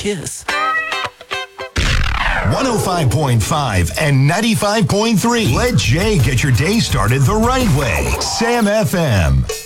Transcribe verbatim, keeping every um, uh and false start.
Kiss. one oh five point five and ninety-five point three. Let Jay get your day started the right way. Sam F M.